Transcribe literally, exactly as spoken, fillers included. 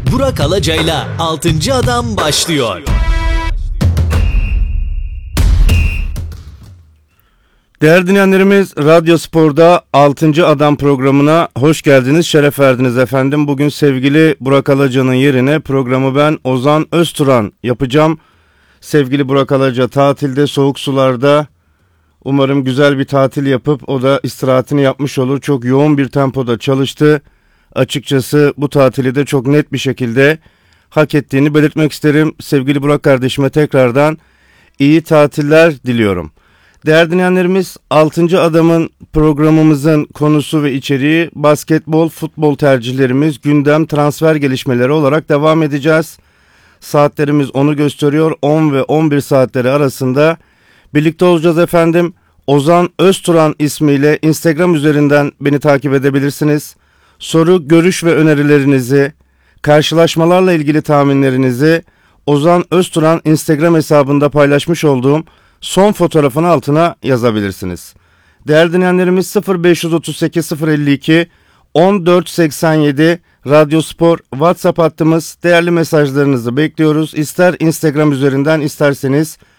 Burak Alaca'yla altıncı Adam başlıyor. Değerli dinleyenlerimiz, Radyo Spor'da altıncı Adam programına hoş geldiniz, şeref verdiniz efendim. Bugün sevgili Burak Alaca'nın yerine programı ben Ozan Özturan yapacağım. Sevgili Burak Alaca tatilde, soğuk sularda. Umarım güzel bir tatil yapıp o da istirahatini yapmış olur. Çok yoğun bir tempoda çalıştı. Açıkçası bu tatili de çok net bir şekilde hak ettiğini belirtmek isterim. Sevgili Burak kardeşime tekrardan iyi tatiller diliyorum. Değerli dinleyenlerimiz, altıncı Adam'ın programımızın konusu ve içeriği basketbol, futbol tercihlerimiz, gündem, transfer gelişmeleri olarak devam edeceğiz. Saatlerimiz onu gösteriyor. on ve on bir saatleri arasında birlikte olacağız efendim. Ozan Özturan ismiyle Instagram üzerinden beni takip edebilirsiniz. Soru, görüş ve önerilerinizi, karşılaşmalarla ilgili tahminlerinizi Ozan Özturan Instagram hesabında paylaşmış olduğum son fotoğrafın altına yazabilirsiniz. Değerli dinleyenlerimiz, sıfır beş otuz sekiz sıfır elli iki on dört seksen yedi Radyo Spor WhatsApp hattımız. Değerli mesajlarınızı bekliyoruz. İster Instagram üzerinden, isterseniz